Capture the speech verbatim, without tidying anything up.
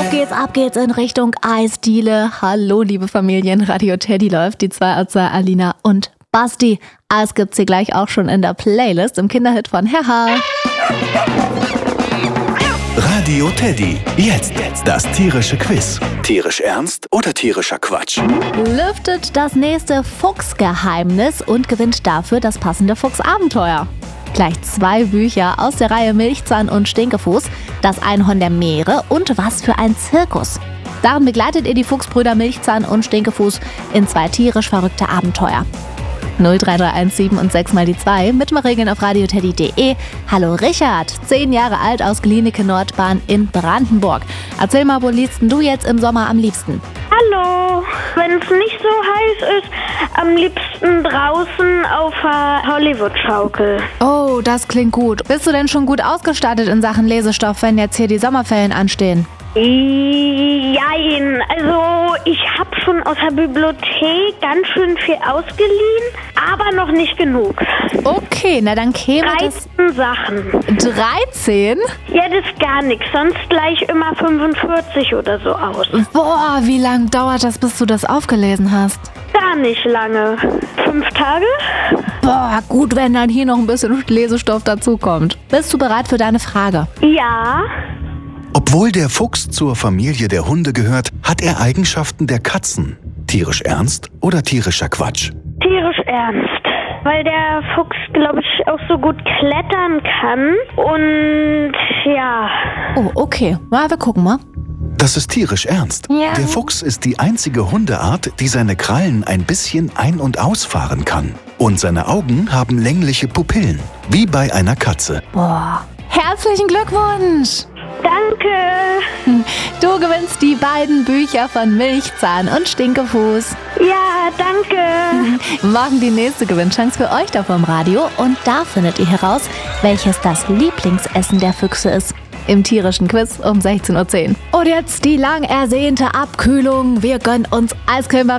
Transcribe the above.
Auf geht's, ab geht's in Richtung Eisdiele. Hallo, liebe Familien, Radio Teddy läuft. Die zwei Otzer, Alina und Basti. Alles gibt's hier gleich auch schon in der Playlist im Kinderhit von Herr. Radio Teddy. Jetzt das tierische Quiz. Tierisch ernst oder tierischer Quatsch? Lüftet das nächste Fuchsgeheimnis und gewinnt dafür das passende Fuchsabenteuer. Gleich zwei Bücher aus der Reihe Milchzahn und Stinkefuß, das Einhorn der Meere und Was für ein Zirkus. Darin begleitet ihr die Fuchsbrüder Milchzahn und Stinkefuß in zwei tierisch verrückte Abenteuer. null drei drei eins sieben und sechs mal die zwei, Mitmachregeln auf radioteddy punkt de. Hallo Richard, zehn Jahre alt aus Glienicke Nordbahn in Brandenburg. Erzähl mal, wo liegst denn du jetzt im Sommer am liebsten? Hallo, wenn es nicht so heiß ist, am liebsten draußen auf der Hollywood-Schaukel. Oh, das klingt gut. Bist du denn schon gut ausgestattet in Sachen Lesestoff, wenn jetzt hier die Sommerferien anstehen? Jein, also ich habe schon aus der Bibliothek ganz schön viel ausgeliehen, aber noch nicht genug. Okay, na dann käme das... dreizehn Sachen. dreizehn? Ja, das ist gar nichts, sonst gleich immer fünfundvierzig oder so aus. Boah, wie lange dauert das, bis du das aufgelesen hast? Gar nicht lange. Fünf Tage? Boah, gut, wenn dann hier noch ein bisschen Lesestoff dazukommt. Bist du bereit für deine Frage? Ja. Obwohl der Fuchs zur Familie der Hunde gehört, hat er Eigenschaften der Katzen. Tierisch ernst oder tierischer Quatsch? Tierisch ernst. Weil der Fuchs, glaube ich, auch so gut klettern kann. Und ja. Oh, okay. Na, wir gucken mal. Das ist tierisch ernst. Ja. Der Fuchs ist die einzige Hundeart, die seine Krallen ein bisschen ein- und ausfahren kann. Und seine Augen haben längliche Pupillen, wie bei einer Katze. Boah, herzlichen Glückwunsch! Danke. Du gewinnst die beiden Bücher von Milchzahn und Stinkefuß. Ja, danke. Morgen die nächste Gewinnchance für euch da vom Radio. Und da findet ihr heraus, welches das Lieblingsessen der Füchse ist. Im tierischen Quiz um sechzehn Uhr zehn. Und jetzt die lang ersehnte Abkühlung. Wir gönnen uns Eiscreme